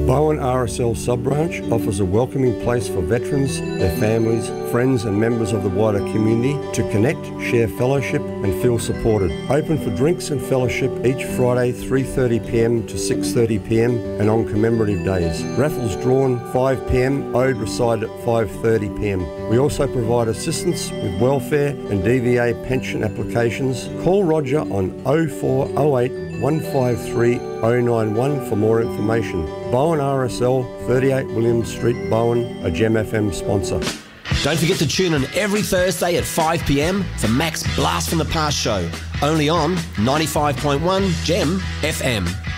Bowen RSL sub-branch offers a welcoming place for veterans, their families, friends and members of the wider community to connect, share fellowship and feel supported. Open for drinks and fellowship each Friday 3:30pm to 6:30pm and on commemorative days. Raffles drawn 5pm, owed recited at 5:30pm. We also provide assistance with welfare and DVA pension applications. Call Roger on 0408 153 091 for more information. Bowen RSL, 38 William Street, Bowen, a Gem FM sponsor. Don't forget to tune in every Thursday at 5pm for Mac's Blast from the Past show, only on 95.1 Gem FM.